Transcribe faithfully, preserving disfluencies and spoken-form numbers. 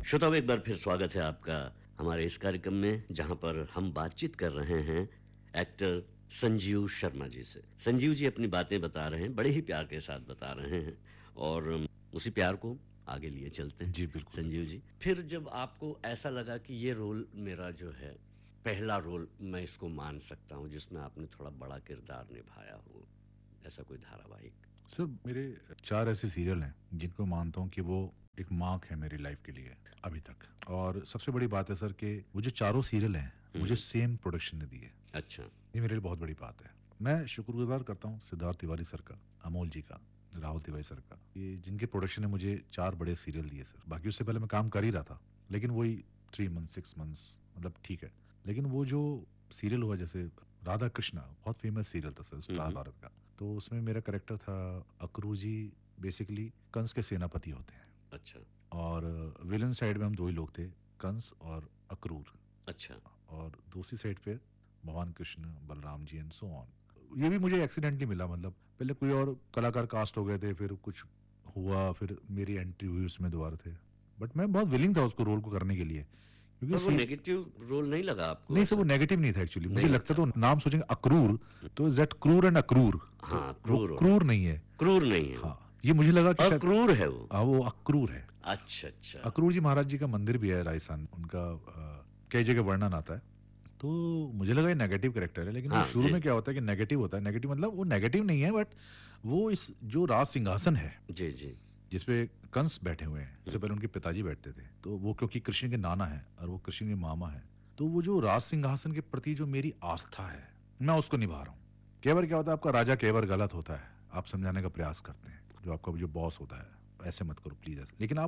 श्रोताओं, एक बार फिर स्वागत है आपका हमारे इस कार्यक्रम में, जहां पर हम बातचीत कर रहे हैं एक्टर संजीव शर्मा जी से। संजीव जी अपनी बातें बता रहे हैं, बड़े ही प्यार के साथ बता रहे हैं और उसी प्यार को आगे लिए चलते हैं। जी, बिल्कुल, संजीव जी, फिर जब आपको ऐसा लगा कि ये रोल मेरा जो है पहला रोल, मैं इसको मान सकता हूँ जिसमें आपने थोड़ा बड़ा किरदार निभाया हो, ऐसा कोई धारावाहिक? सर मेरे चार ऐसे सीरियल हैं जिनको मानता हूँ कि वो एक मार्क है मेरी लाइफ के लिए अभी तक। और सबसे बड़ी बात है सर कि वो जो चारों सीरियल हैं मुझे सेम प्रोडक्शन ने दिए। अच्छा। ये मेरे लिए बहुत बड़ी बात है। मैं शुक्रगुजार करता हूँ सिद्धार्थ तिवारी सर का, अमोल जी का, राहुल तिवारी सर का, ये जिनके प्रोडक्शन ने मुझे चार बड़े सीरियल दिए सर। बाकी उससे पहले मैं काम कर ही रहा था, लेकिन वही थ्री मंथ सिक्स मंथ्स मतलब ठीक है। लेकिन वो जो सीरियल हुआ जैसे राधा कृष्णा, बहुत फेमस सीरियल था सर स्टार भारत का, तो उसमें मेरा करेक्टर था अक्रू जी। बेसिकली कंस के सेनापति होते हैं। अच्छा। और विलन साइड में हम दो ही लोग थे, कंस और अक्रूर। अच्छा। और दूसरी साइड पे भगवान Krishna, Balram ji and so on. ये भी मुझे एक्सीडेंटली मिला, मतलब पहले कोई और कलाकार कास्ट हो गए थे, फिर कुछ हुआ, फिर मेरी एंट्री हुई उसमें दोबारा थे। बट मैं बहुत विलिंग था उसको रोल को करने के लिए, क्योंकि पर वो सी... नेगेटिव रोल नहीं लगा आपको? नहीं सर, ऐसा वो नेगेटिव नहीं था एक्चुअली। मुझे नहीं लगता था। तो नाम सोचेंगे अक्रूर तो इज दैट क्रूर एंड अक्रूर, तो हाँ, वो क्रूर होना। क्रूर नहीं है। क्रूर नहीं है वो। हाँ, ये मुझे लगा कि शायद अक्रूर है वो। हाँ वो अक्रूर है। अच्छा अच्छा। अक्रूर जी महाराज जी का मंदिर भी है राजस्थान, उनका अ, कई जगह वर्णन आता है। तो मुझे लगा ये नेगेटिव कैरेक्टर है, लेकिन वो हाँ शुरू जी में क्या होता है कि नेगेटिव होता है। नेगेटिव मतलब वो नेगेटिव नहीं है, बट वो इस जो राज सिंहासन है जी जी। जिसपे कंस बैठे हुए हैं, इससे पहले उनके पिताजी बैठते थे, तो वो क्योंकि कृष्ण के नाना है और वो कृष्ण के मामा है, तो वो जो राज सिंहासन के प्रति जो मेरी आस्था है मैं उसको निभा रहा हूँ। कई बार क्या होता है, आपका राजा कई बार गलत होता है, आप समझाने का प्रयास करते हैं, जो आपका जो बॉस होता है ऐसे मत करो प्लीज, लेकिन आप